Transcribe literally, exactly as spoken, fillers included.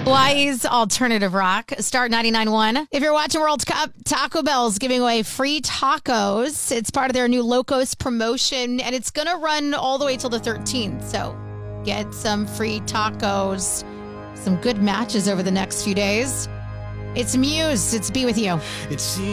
Hawaii's alternative rock, Start ninety-nine point one. If you're watching World Cup, Taco Bell's giving away free tacos. It's part of their new Locos promotion, and it's going to run all the way till the thirteenth. So get some free tacos, some good matches over the next few days. It's Muse. It's Be With You. It seems